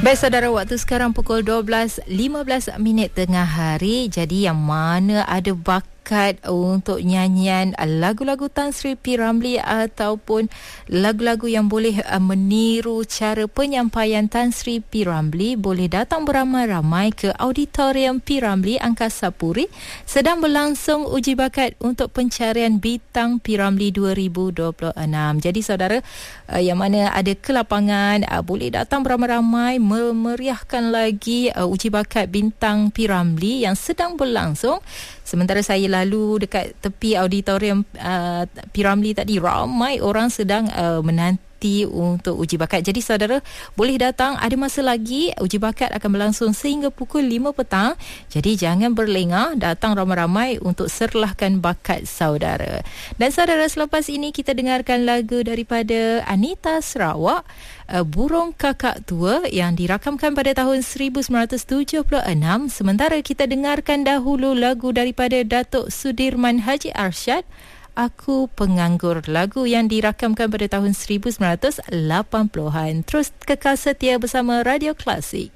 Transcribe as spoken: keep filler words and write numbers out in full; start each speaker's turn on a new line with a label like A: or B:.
A: Baik saudara, waktu sekarang pukul dua belas lima belas minit tengah hari. Jadi yang mana ada bakat untuk nyanyian lagu-lagu Tan Sri P. Ramlee ataupun lagu-lagu yang boleh meniru cara penyampaian Tan Sri P. Ramlee, boleh datang beramai-ramai ke Auditorium P. Ramlee Angkasa Puri. Sedang berlangsung uji bakat untuk pencarian bintang P. Ramlee dua ribu dua puluh enam. Jadi saudara yang mana ada ke lapangan, boleh datang beramai-ramai memeriahkan lagi uji bakat bintang P. Ramlee yang sedang berlangsung. Sementara saya lalu dekat tepi auditorium uh, P. Ramlee tadi, ramai orang sedang uh, menanti untuk uji bakat. Jadi saudara boleh datang, ada masa lagi. Uji bakat akan berlangsung sehingga pukul lima petang. Jadi jangan berlengah, datang ramai-ramai untuk serlahkan bakat saudara. Dan saudara, selepas ini kita dengarkan lagu daripada Anita Sarawak, Uh, Burung Kakak Tua, yang dirakamkan pada tahun seribu sembilan ratus tujuh puluh enam. Sementara kita dengarkan dahulu lagu daripada Datuk Sudirman Haji Arsyad, Aku Penganggur, lagu yang dirakamkan pada tahun seribu sembilan ratus lapan puluhan. Terus kekal setia bersama Radio Klasik.